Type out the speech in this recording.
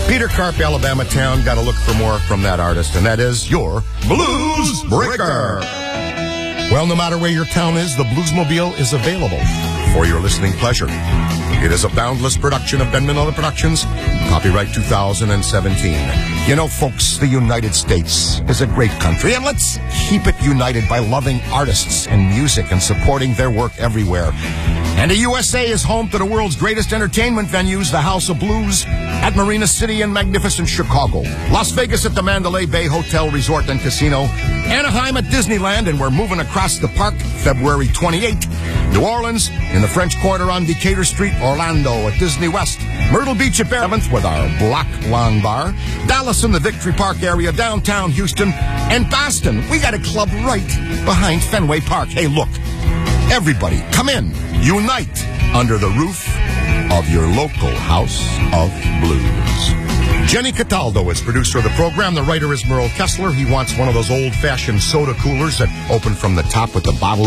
Peter Carp, Alabama town. Got to look for more from that artist, and that is your Blues Breaker. Well, no matter where your town is, the Bluesmobile is available for your listening pleasure. It is a boundless production of Ben Manola Productions, copyright 2017. You know, folks, the United States is a great country, and let's keep it united by loving artists and music and supporting their work everywhere. And the USA is home to the world's greatest entertainment venues, the House of Blues at Marina City in magnificent Chicago, Las Vegas at the Mandalay Bay Hotel, Resort and Casino, Anaheim at Disneyland, and we're moving across the park February 28th. New Orleans in the French Quarter on Decatur Street, Orlando at Disney West, Myrtle Beach at 7th with our Black Lawn Bar, Dallas in the Victory Park area, downtown Houston, and Boston. We got a club right behind Fenway Park. Hey, look, everybody, come in, unite under the roof of your local House of Blues. Jenny Cataldo is producer of the program. The writer is Merle Kessler. He wants one of those old-fashioned soda coolers that open from the top with the bottle